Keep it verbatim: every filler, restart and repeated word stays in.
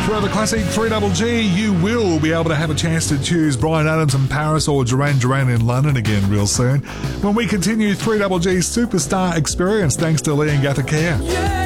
Throughout the classic three G G, you will be able to have a chance to choose Bryan Adams in Paris or Duran Duran in London again real soon when we continue three G G's Superstar Experience thanks to Lee and Gather Care. Yeah.